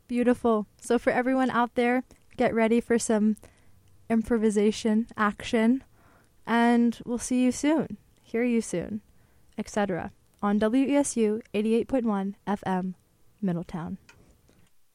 Beautiful. So for everyone out there, get ready for some improvisation action, and we'll see you soon, hear you soon, etc. on WESU 88.1 FM, Middletown.